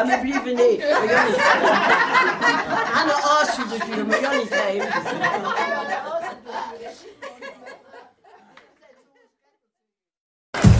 Ja, maar liever niet. Maar Jan niet. Aan de as natuurlijk, maar Jan niet geven.